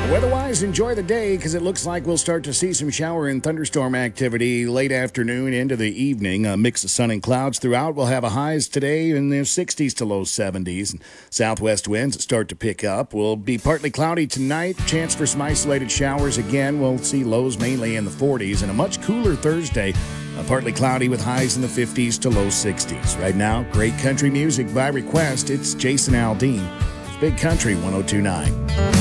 Weather-wise, enjoy the day because it looks like we'll start to see some shower and thunderstorm activity late afternoon into the evening. A mix of sun and clouds throughout. We'll have a highs today in the 60s to low 70s. And southwest winds that start to pick up. Will be partly cloudy tonight. Chance for some isolated showers again. We'll see lows mainly in the 40s. And a much cooler Thursday. Partly cloudy with highs in the 50s to low 60s. Right now, great country music by request. It's Jason Aldean. It's Big Country 102.9.